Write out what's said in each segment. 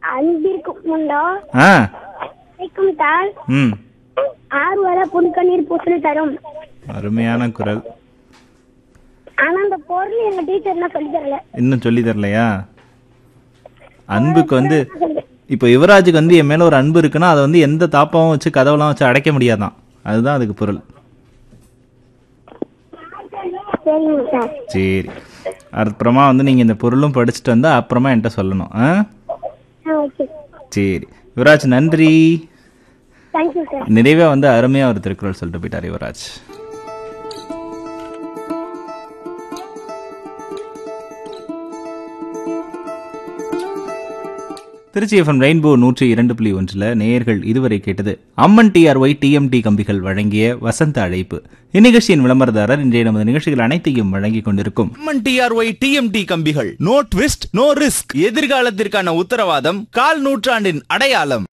அன்பிற்கும் முண்டோ ஆ அழைக்கும் தாள் ம் ஆர்வல புன்கண்ணீர் பூசல் தரும். அருமையான குரல். ஆனா அந்த பொருள் எங்க டீச்சர் என்ன சொல்லி தரல. இன்னும் சொல்லி தரலையா? அன்புக்கு வந்து இப்போ யுவராஜுக்கு வந்து என் மேல ஒரு அன்பு இருக்குன்னா அதை வந்து எந்த தாப்பாவும் வச்சு கதவுலாம் வச்சு அடைக்க முடியாதான். அதுதான் அதுக்கு பொருள். சரிங்க சார். சரி, அப்புறமா வந்து நீங்க இந்த பொருளும் படிச்சுட்டு வந்தா அப்புறமா என்கிட்ட சொல்லணும். ஓகே. சரி யுவராஜ், நன்றி. Thank you sir. நிறைவே வந்து அருமையா ஒரு திருக்குறள் சொல்லிட்டு போயிட்டார் யுவராஜ். திருச்சி எஃப்எம் ரெயின்போ 102.1 நேயர்கள் இதுவரை கேட்டது அம்மன் டிஆர்ஒய் டிஎம்டி கம்பிகள் வழங்கிய வசந்த அழைப்பு. இந்நிகழ்ச்சியின் விளம்பரதாரர் இன்றைய நமது நிகழ்ச்சிகள் அனைத்தையும் வழங்கிக் கொண்டிருக்கும் அம்மன் டிஆர்ஒய் டிஎம்டி கம்பிகள். No twist no risk. எதிர்காலத்திற்கான உத்தரவாதம், கால் நூற்றாண்டின் அடையாளம்.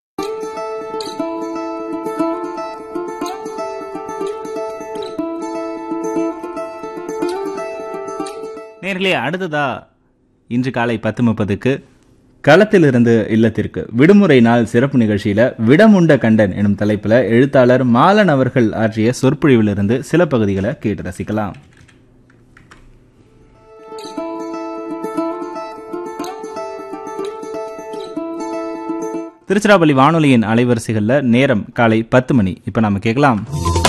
நேர்களே, அடுத்ததா இன்று காலை 10:30 களத்திலிருந்து இல்லத்திற்கு விடுமுறை நாள் சிறப்பு நிகழ்ச்சியில விடமுண்ட கண்டன் எனும் தலைப்புல எழுத்தாளர் மாலன் அவர்கள் ஆற்றிய சொற்பொழிவிலிருந்து சில பகுதிகளை கேட்டு ரசிக்கலாம். திருச்சிராப்பள்ளி வானொலியின் அலைவரிசைகள்ல நேரம் காலை 10 மணி. இப்ப நாம கேட்கலாம்.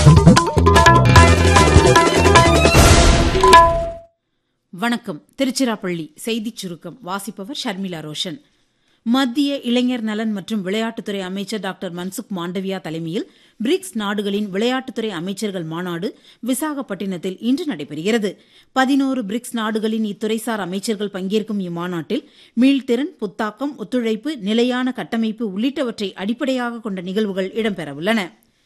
வணக்கம். திருச்சிராப்பள்ளி செய்திச் சுருக்கம் வாசிப்பவர் ஷர்மிளா ரோஷன். மத்திய இளைஞர் நலன் மற்றும் விளையாட்டுத்துறை அமைச்சர் டாக்டர் மன்சுக் மாண்டவியா தலைமையில் பிரிக்ஸ் நாடுகளின் விளையாட்டுத்துறை அமைச்சர்கள் மாநாடு விசாகப்பட்டினத்தில் இன்று நடைபெறுகிறது. 11 பிரிக்ஸ் நாடுகளின் இத்துறைசார் அமைச்சர்கள் பங்கேற்கும் இம்மாநாட்டில் மீள்திறன், புத்தாக்கம், ஒத்துழைப்பு, நிலையான கட்டமைப்பு உள்ளிட்டவற்றை அடிப்படையாக கொண்ட நிகழ்வுகள் இடம்பெறவுள்ளன.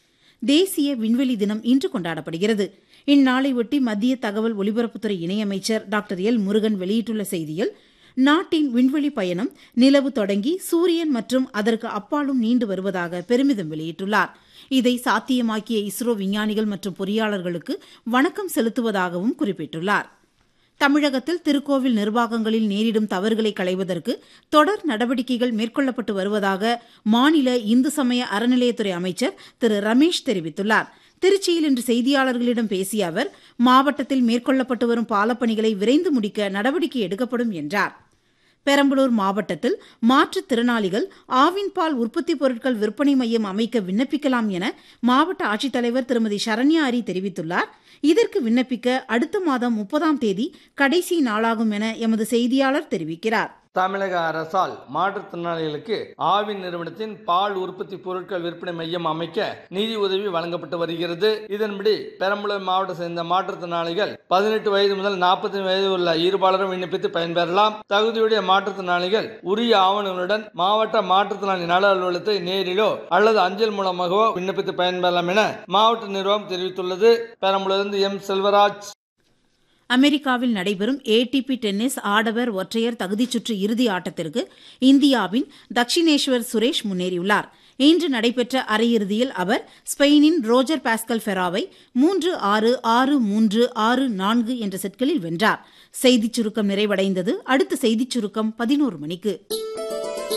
தேசிய விண்வெளி தினம் இன்று கொண்டாடப்படுகிறது. இந்நாளையொட்டி மத்திய தகவல் ஒலிபரப்புத்துறை இணையமைச்சர் டாக்டர் எல் முருகன் வெளியிட்டுள்ள செய்தியில், நாட்டின் விண்வெளி பயணம் நிலவு தொடங்கி சூரியன் மற்றும் அதற்கு அப்பாலும் நீண்டு வருவதாக பெருமிதம் வெளியிட்டுள்ளார். இதை சாத்தியமாக்கிய இஸ்ரோ விஞ்ஞானிகள் மற்றும் பொறியாளர்களுக்கு வணக்கம் செலுத்துவதாகவும் குறிப்பிட்டுள்ளார். தமிழகத்தில் திருக்கோவில் நிர்வாகங்களில் நேரிடும் தவறுகளை களைவதற்கு தொடர் நடவடிக்கைகள் மேற்கொள்ளப்பட்டு வருவதாக மாநில இந்து சமய அறநிலையத்துறை அமைச்சர் திரு ரமேஷ் தெரிவித்துள்ளார். திருச்சியில் இன்று செய்தியாளர்களிடம் பேசிய அவர், மாவட்டத்தில் மேற்கொள்ளப்பட்டு வரும் பாலப்பணிகளை விரைந்து முடிக்க நடவடிக்கை எடுக்கப்படும் என்றார். பெரம்பலூர் மாவட்டத்தில் மாற்றுத்திறனாளிகள் ஆவின் பால் உற்பத்தி பொருட்கள் விற்பனை மையம் அமைக்க விண்ணப்பிக்கலாம் என மாவட்ட ஆட்சித்தலைவர் திருமதி சரண்யா அரி தெரிவித்துள்ளார். இதற்கு விண்ணப்பிக்க அடுத்த மாதம் 30ஆம் தேதி கடைசி நாளாகும் என எமது செய்தியாளர் தெரிவிக்கிறார். தமிழக அரசால் மாற்றுத்திறனாளிகளுக்கு ஆவின் நிறுவனத்தின் பால் உற்பத்தி பொருட்கள் விற்பனை மையம் அமைக்க நிதி உதவி வழங்கப்பட்டு வருகிறது. இதன்படி பெரம்பலூர் மாவட்டத்தை சேர்ந்த மாற்றுத்திறனாளிகள் 18 வயது முதல் 40 வயது உள்ள இருபாலரும் விண்ணப்பித்து பயன்பெறலாம். தகுதியுடைய மாற்றுத்திறனாளிகள் உரிய ஆவணங்களுடன் மாவட்ட மாற்றுத்திறனாளி நல அலுவலகத்தை நேரிலோ அல்லது அஞ்சல் மூலமாகவோ விண்ணப்பித்து பயன்பெறலாம் என மாவட்ட நிர்வாகம் தெரிவித்துள்ளது. பெரம்பலூரிலிருந்து எம் செல்வராஜ். அமெரிக்காவில் நடைபெறும் ஏடிபி டென்னிஸ் ஆடவர் ஒற்றையர் தகுதிச் சுற்று இறுதி ஆட்டத்திற்கு இந்தியாவின் தக்ஷினேஸ்வர் சுரேஷ் முன்னேறியுள்ளார். இன்று நடைபெற்ற அரையிறுதியில் அவர் ஸ்பெயினின் ரோஜர் பாஸ்கல் ஃபெராவை 3-6, 6-3, 6-4 என்ற செட்களில் வென்றார். செய்திச் சுருக்கம் நிறைவடைந்தது. அடுத்த செய்திச் சுருக்கம் 11 மணிக்கு.